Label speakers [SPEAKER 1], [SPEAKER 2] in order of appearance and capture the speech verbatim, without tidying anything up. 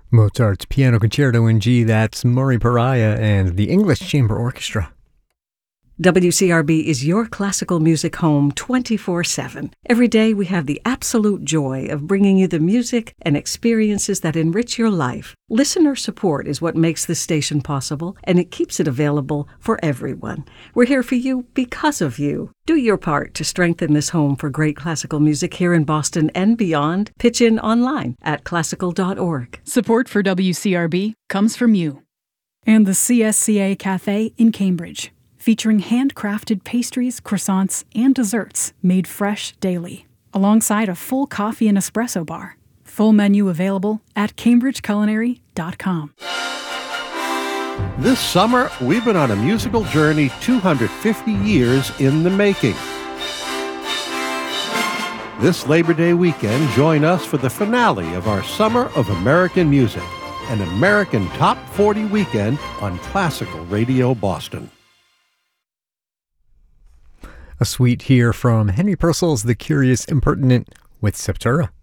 [SPEAKER 1] Mozart's Piano Concerto in G, that's Murray Pariah and the English Chamber Orchestra.
[SPEAKER 2] W C R B is your classical music home twenty-four seven. Every day we have the absolute joy of bringing you the music and experiences that enrich your life. Listener support is what makes this station possible, and it keeps it available for everyone. We're here for you because of you. Do your part to strengthen this home for great classical music here in Boston and beyond. Pitch in online at classical dot org.
[SPEAKER 3] Support for W C R B comes from you. And the C S C A Cafe in Cambridge, featuring handcrafted pastries, croissants, and desserts made fresh daily, alongside a full coffee and espresso bar. Full menu available at cambridge culinary dot com.
[SPEAKER 4] This summer, we've been on a musical journey two hundred fifty years in the making. This Labor Day weekend, join us for the finale of our Summer of American Music, an American Top forty weekend on Classical Radio Boston.
[SPEAKER 1] A suite here from Henry Purcell's The Curious Impertinent with Septura.